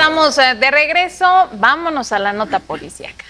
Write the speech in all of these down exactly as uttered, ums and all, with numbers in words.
estamos de regreso. Vámonos a la nota policíaca.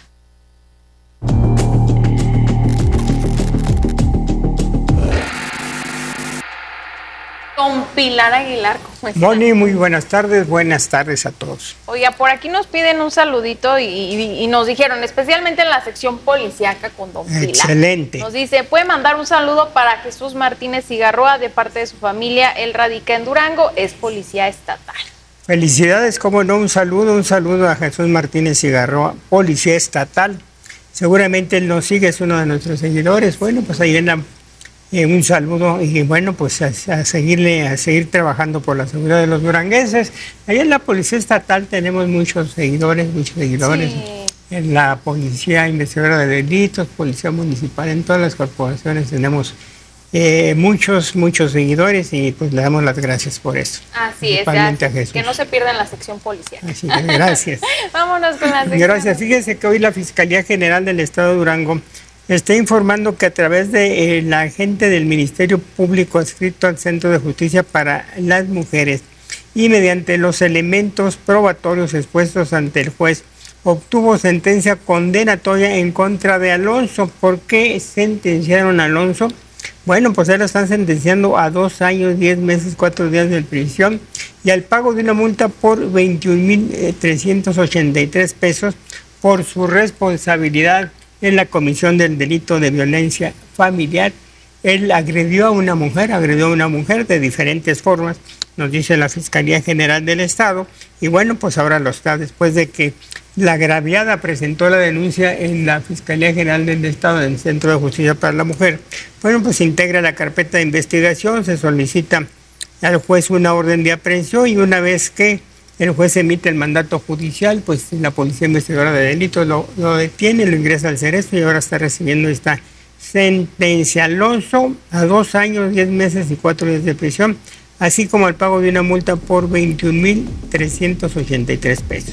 Con Pilar Aguilar, ¿cómo estás? Moni, muy buenas tardes, buenas tardes a todos. Oiga, por aquí nos piden un saludito y, y, y nos dijeron, especialmente en la sección policíaca con don Pilar. Excelente. Nos dice, puede mandar un saludo para Jesús Martínez Cigarroa de parte de su familia. Él radica en Durango, es policía estatal. Felicidades, cómo no, un saludo, un saludo a Jesús Martínez Cigarroa, policía estatal. Seguramente él nos sigue, es uno de nuestros seguidores. Bueno, pues ahí en Eh, un saludo y bueno, pues a, a seguirle, a seguir trabajando por la seguridad de los duranguenses. Allá en la Policía Estatal tenemos muchos seguidores, muchos seguidores. Sí. En la Policía Investigadora de Delitos, Policía Municipal, en todas las corporaciones tenemos eh, muchos, muchos seguidores y pues le damos las gracias por eso. Así es, ya, que no se pierda en la sección policial. Así es, gracias. Vámonos con la sección. Gracias. Fíjense que hoy la Fiscalía General del Estado de Durango está informando que a través de eh, la agente del Ministerio Público adscrito al Centro de Justicia para las Mujeres y mediante los elementos probatorios expuestos ante el juez, obtuvo sentencia condenatoria en contra de Alonso. ¿Por qué sentenciaron a Alonso? Bueno, pues él lo están sentenciando a dos años, diez meses, cuatro días de prisión y al pago de una multa por veintiún mil trescientos ochenta y tres pesos por su responsabilidad en la comisión del delito de violencia familiar. Él agredió a una mujer, agredió a una mujer de diferentes formas, nos dice la Fiscalía General del Estado, y bueno, pues ahora lo está, después de que la agraviada presentó la denuncia en la Fiscalía General del Estado, en el Centro de Justicia para la Mujer. Bueno, pues se integra la carpeta de investigación, se solicita al juez una orden de aprehensión y una vez que el juez emite el mandato judicial, pues la Policía Investigadora de Delitos lo, lo detiene, lo ingresa al cerezo y ahora está recibiendo esta sentencia. Alonso a dos años, diez meses y cuatro días de prisión, así como el pago de una multa por veintiún mil trescientos ochenta y tres pesos.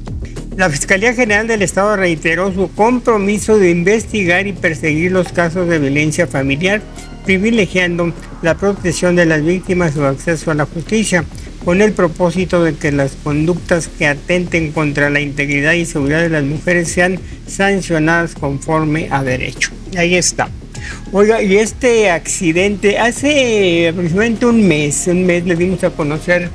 La Fiscalía General del Estado reiteró su compromiso de investigar y perseguir los casos de violencia familiar, privilegiando la protección de las víctimas y su acceso a la justicia, con el propósito de que las conductas que atenten contra la integridad y seguridad de las mujeres sean sancionadas conforme a derecho. Ahí está. Oiga, y este accidente, hace aproximadamente un mes, un mes le dimos a conocer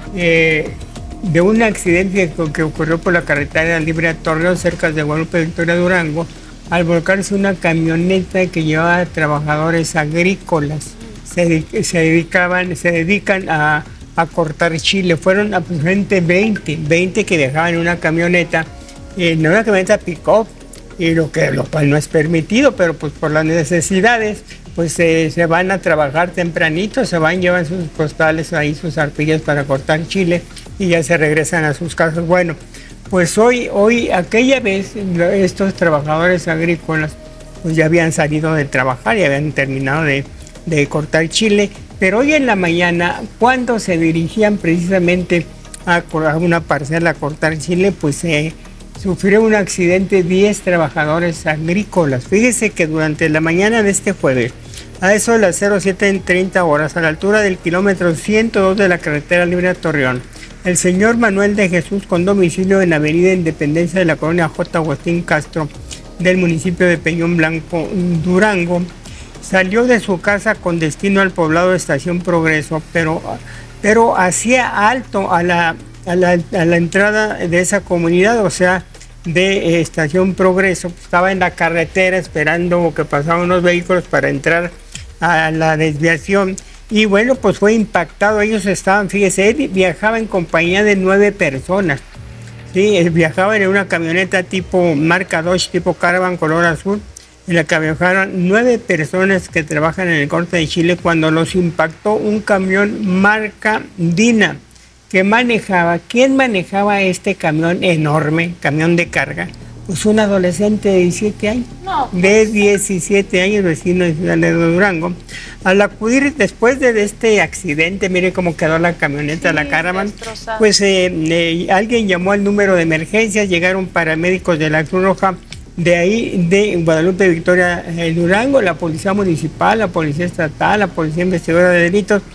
eh, de un accidente que, que ocurrió por la carretera libre a Torreón, cerca de Guadalupe Victoria, Durango, al volcarse una camioneta que llevaba trabajadores agrícolas. Se, se dedicaban, se dedican a a cortar chile. Fueron aproximadamente veinte, veinte que viajaban en una camioneta, en una camioneta pick-up, y lo que lo cual no es permitido, pero pues por las necesidades, pues eh, se van a trabajar tempranito, se van, llevan sus costales ahí, sus arpillas para cortar chile y ya se regresan a sus casas. Bueno, pues hoy, hoy aquella vez estos trabajadores agrícolas pues ya habían salido de trabajar y habían terminado de, de cortar chile. Pero hoy en la mañana, cuando se dirigían precisamente a, a una parcela a cortar chile, pues eh, sufrió un accidente diez trabajadores agrícolas. Fíjese que durante la mañana de este jueves, a eso de las cero siete treinta horas, a la altura del kilómetro ciento dos de la carretera libre a Torreón, el señor Manuel de Jesús, con domicilio en Avenida Independencia de la colonia J. Agustín Castro, del municipio de Peñón Blanco, Durango, salió de su casa con destino al poblado de Estación Progreso, pero, pero hacía alto a la, a, la, a la entrada de esa comunidad, o sea, de eh, Estación Progreso. Estaba en la carretera esperando que pasaban unos vehículos para entrar a la desviación y bueno, pues fue impactado. Ellos estaban, fíjese, él viajaba en compañía de nueve personas, ¿sí? Él viajaba en una camioneta tipo marca Dodge, tipo Caravan color azul, en la que viajaron nueve personas que trabajan en el corte de chile cuando los impactó un camión marca Dina que manejaba. ¿Quién manejaba este camión enorme, camión de carga? Pues un adolescente de diecisiete años, no, pues. de diecisiete años, vecino de Ciudad de Durango. Al acudir después de este accidente, mire cómo quedó la camioneta, sí, la Caravan, destrozada. Pues eh, eh, alguien llamó al número de emergencias, llegaron paramédicos de la Cruz Roja de ahí, de Guadalupe Victoria, eh, Durango, la Policía Municipal, la Policía Estatal, la Policía Investigadora de Delitos,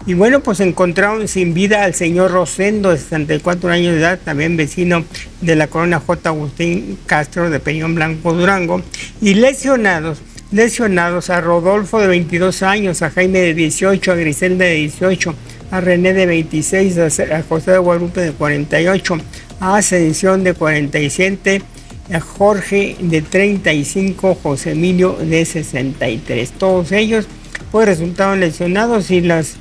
Y bueno, pues encontraron sin vida al señor Rosendo, de sesenta y cuatro años de edad, también vecino de la colonia J. Agustín Castro de Peñón Blanco, Durango, y lesionados, lesionados a Rodolfo de veintidós años, a Jaime de dieciocho, a Griselda de dieciocho, a René de veintiséis, a José de Guadalupe de cuarenta y ocho, a Ascensión de cuarenta y siete, a Jorge de treinta y cinco, José Emilio de sesenta y tres. Todos ellos pues resultaron lesionados y las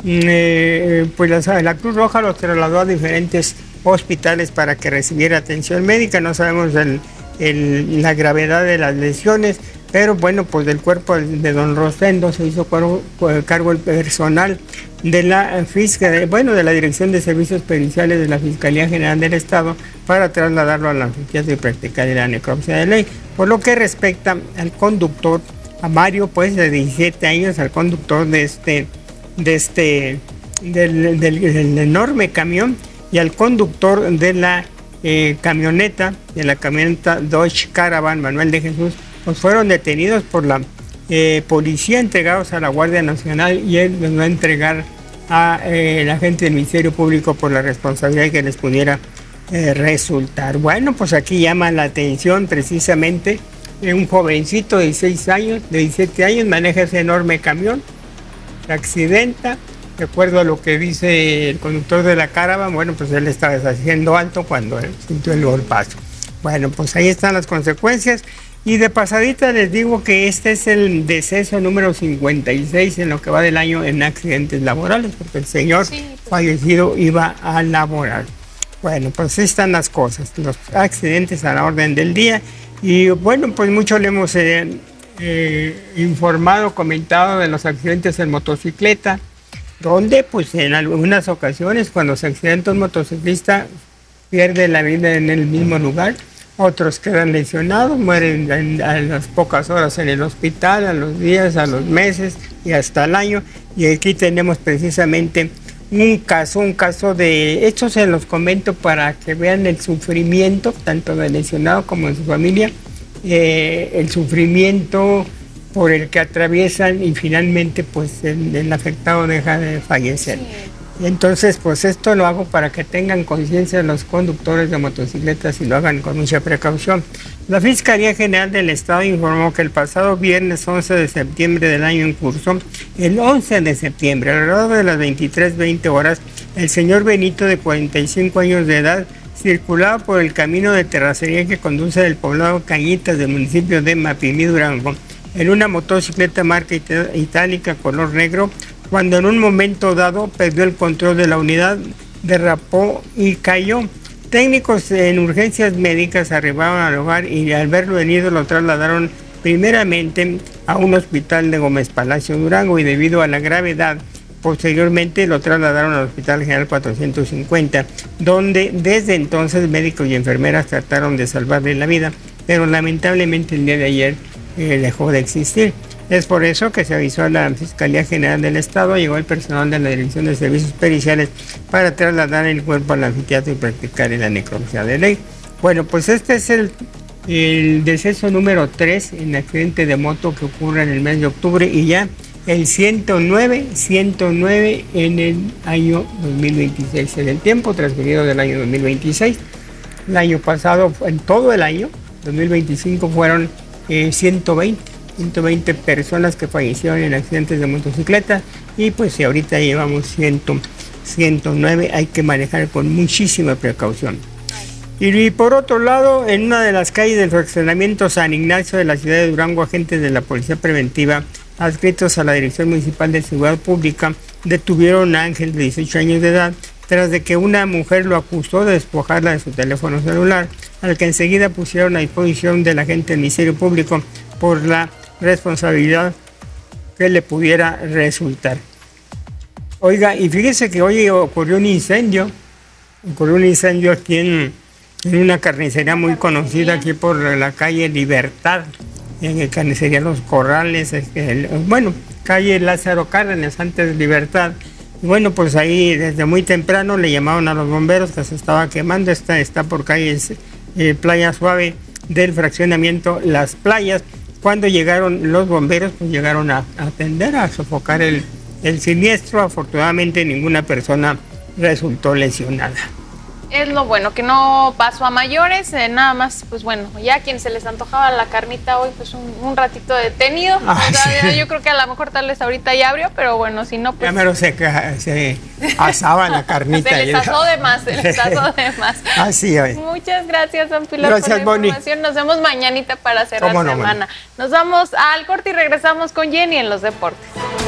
Eh, pues la, la Cruz Roja los trasladó a diferentes hospitales para que recibiera atención médica. No sabemos el, el, la gravedad de las lesiones, pero bueno, pues del cuerpo de don Rosendo se hizo cargo, cargo el personal de la Fiscalía, bueno, de la Dirección de Servicios Periciales de la Fiscalía General del Estado para trasladarlo a la anfiteatro y practicar la necropsia de ley. Por lo que respecta al conductor, a Mario, pues de diecisiete años, al conductor de este de este del, del, del enorme camión, y al conductor de la eh, camioneta, de la camioneta Dodge Caravan, Manuel de Jesús, pues fueron detenidos por la eh, policía, entregados a la Guardia Nacional, y él los va a entregar a eh, la gente del Ministerio Público por la responsabilidad que les pudiera eh, resultar. Bueno, pues aquí llama la atención precisamente eh, un jovencito de dieciséis años, de diecisiete años, maneja ese enorme camión, se accidenta. De acuerdo a lo que dice el conductor de la Caravan, bueno, pues él estaba haciendo alto cuando él sintió el golpazo. Bueno, pues ahí están las consecuencias. Y de pasadita les digo que este es el deceso número cincuenta y seis en lo que va del año en accidentes laborales, porque el señor sí, pues, fallecido iba a laborar. Bueno, pues ahí están las cosas, los accidentes a la orden del día. Y bueno, pues mucho le hemos eh, eh, informado, comentado de los accidentes en motocicleta, donde pues en algunas ocasiones cuando se accidenta un motociclista pierde la vida en el mismo lugar, otros quedan lesionados, mueren en, a las pocas horas en el hospital, a los días, a los meses y hasta el año. Y aquí tenemos precisamente un caso, un caso de, esto se los comento para que vean el sufrimiento, tanto del lesionado como de su familia, eh, el sufrimiento por el que atraviesan, y finalmente pues el, el afectado deja de fallecer. Sí. Entonces pues esto lo hago para que tengan conciencia los conductores de motocicletas y lo hagan con mucha precaución. La Fiscalía General del Estado informó que el pasado viernes once de septiembre del año en curso, el once de septiembre, alrededor de las veintitrés veinte horas, el señor Benito, de cuarenta y cinco años de edad, circulaba por el camino de terracería que conduce del poblado Cañitas del municipio de Mapimí, Durango, en una motocicleta marca itálica color negro, cuando en un momento dado perdió el control de la unidad, derrapó y cayó. Técnicos en urgencias médicas arribaron al lugar y al verlo herido lo trasladaron primeramente a un hospital de Gómez Palacio, Durango, y debido a la gravedad, posteriormente lo trasladaron al Hospital General cuatrocientos cincuenta, donde desde entonces médicos y enfermeras trataron de salvarle la vida, pero lamentablemente el día de ayer eh, dejó de existir. Es por eso que se avisó a la Fiscalía General del Estado, llegó el personal de la Dirección de Servicios Periciales para trasladar el cuerpo al anfiteatro y practicar la necropsia de ley. Bueno, pues este es el, el deceso número tres en accidente de moto que ocurre en el mes de octubre, y ya el ciento nueve, ciento nueve en el año dos mil veintiséis, en el tiempo transcurrido del año dos mil veintiséis. El año pasado, en todo el año dos mil veinticinco, fueron eh, ciento veinte personas que fallecieron en accidentes de motocicleta, y pues si ahorita llevamos cien, ciento nueve, hay que manejar con muchísima precaución. Y, y por otro lado, en una de las calles del fraccionamiento San Ignacio de la ciudad de Durango, agentes de la Policía Preventiva adscritos a la Dirección Municipal de Seguridad Pública detuvieron a Ángel, de dieciocho años de edad, tras de que una mujer lo acusó de despojarla de su teléfono celular, al que enseguida pusieron a disposición del agente del Ministerio Público por la responsabilidad que le pudiera resultar. Oiga, y fíjese que hoy ocurrió un incendio, ocurrió un incendio aquí en, en una carnicería muy conocida aquí por la calle Libertad, en el carnicería Los Corrales, el, bueno, calle Lázaro Cárdenas, antes Libertad. Y bueno, pues ahí desde muy temprano le llamaron a los bomberos que se estaba quemando. Está, está por calle eh, Playa Suave del fraccionamiento Las Playas. Cuando llegaron los bomberos, pues llegaron a, a atender, a sofocar el, el siniestro. Afortunadamente ninguna persona resultó lesionada. Es lo bueno, que no pasó a mayores, eh, nada más, pues bueno, ya a quien se les antojaba la carnita hoy, pues un, un ratito detenido. Ah, o sea, sí. Yo creo que a lo mejor tal vez ahorita ya abrió, pero bueno, si no, pues... Ya mero se, se asaba la carnita. Se les asó de más, se les asó de más. Así es. Muchas gracias, Don Pilar, gracias, por la Bonnie. información. Nos vemos mañanita para cerrar no, semana. Bonnie? Nos vamos al corte y regresamos con Jenny en los deportes.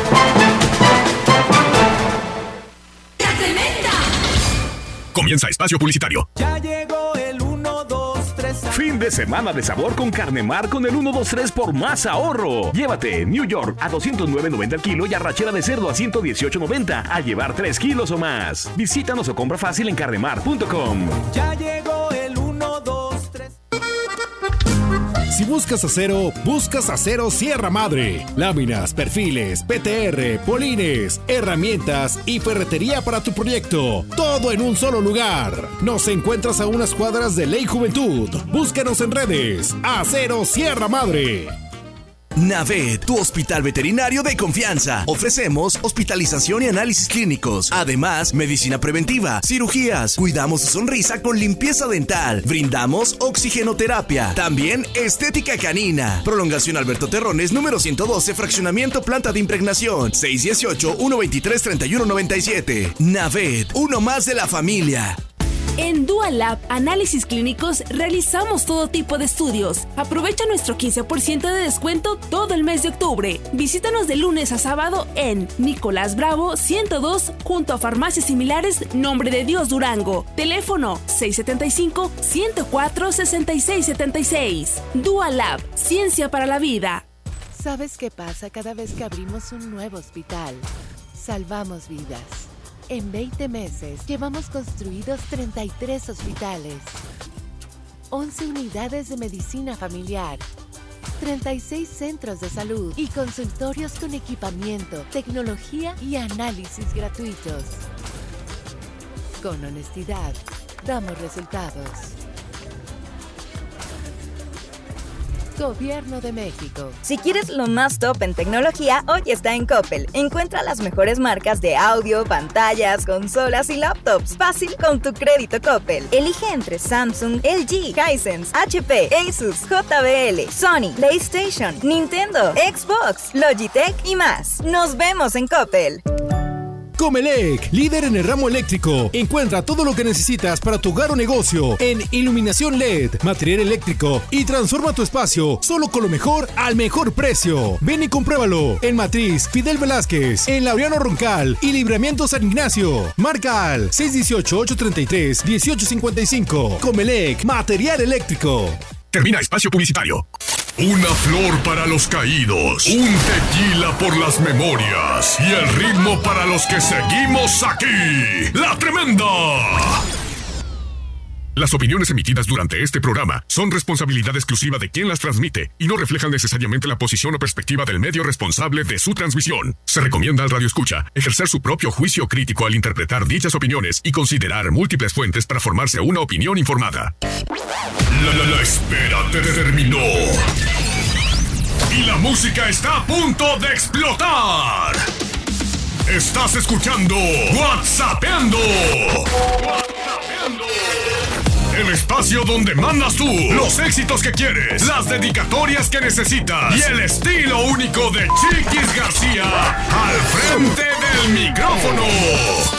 Comienza Espacio Publicitario. Ya llegó el uno, dos, tres. Fin de semana de sabor con Carnemar con el uno, dos, tres por más ahorro. Llévate New York a doscientos nueve noventa el kilo y arrachera de cerdo a ciento dieciocho noventa a llevar tres kilos o más. Visítanos o compra fácil en carnemar punto com. Ya llegó el uno, dos, tres. Si buscas acero, buscas Acero Sierra Madre. Láminas, perfiles, P T R, polines, herramientas y ferretería para tu proyecto. Todo en un solo lugar. Nos encuentras a unas cuadras de Ley Juventud. Búscanos en redes. Acero Sierra Madre. Navet, tu hospital veterinario de confianza. Ofrecemos hospitalización y análisis clínicos. Además, medicina preventiva, cirugías. Cuidamos su sonrisa con limpieza dental. Brindamos oxigenoterapia. También estética canina. Prolongación Alberto Terrones, número ciento doce, fraccionamiento planta de impregnación. seis dieciocho, uno veintitrés, treinta y uno noventa y siete. Navet, uno más de la familia. En Dual Lab Análisis Clínicos realizamos todo tipo de estudios. Aprovecha nuestro quince por ciento de descuento todo el mes de octubre. Visítanos de lunes a sábado en Nicolás Bravo ciento dos junto a farmacias similares Nombre de Dios Durango. Teléfono seis siete cinco, uno cero cuatro, seis seis siete seis. Dual Lab, ciencia para la vida. ¿Sabes qué pasa cada vez que abrimos un nuevo hospital? Salvamos vidas. En veinte meses llevamos construidos treinta y tres hospitales, once unidades de medicina familiar, treinta y seis centros de salud y consultorios con equipamiento, tecnología y análisis gratuitos. Con honestidad, damos resultados. Gobierno de México. Si quieres lo más top en tecnología, hoy está en Coppel. Encuentra las mejores marcas de audio, pantallas, consolas y laptops. Fácil con tu crédito Coppel. Elige entre Samsung, L G, Hisense, H P, Asus, J B L, Sony, PlayStation, Nintendo, Xbox, Logitech y más. Nos vemos en Coppel. Comelec, líder en el ramo eléctrico. Encuentra todo lo que necesitas para tu hogar o negocio en iluminación L E D, material eléctrico y transforma tu espacio solo con lo mejor al mejor precio. Ven y compruébalo en Matriz Fidel Velázquez, en Laureano Roncal y Libramiento San Ignacio. Marca al seis uno ocho, ocho tres tres, uno ocho cinco cinco. Comelec, material eléctrico. Termina Espacio Publicitario. Una flor para los caídos, un tequila por las memorias y el ritmo para los que seguimos aquí. ¡La Tremenda! Las opiniones emitidas durante este programa son responsabilidad exclusiva de quien las transmite y no reflejan necesariamente la posición o perspectiva del medio responsable de su transmisión. Se recomienda al radioescucha ejercer su propio juicio crítico al interpretar dichas opiniones y considerar múltiples fuentes para formarse una opinión informada. La, la, la espera te terminó. Y la música está a punto de explotar. Estás escuchando WhatsAppeando. WhatsAppeando. El espacio donde mandas tú, los éxitos que quieres, las dedicatorias que necesitas y el estilo único de Chiquis García al frente del micrófono.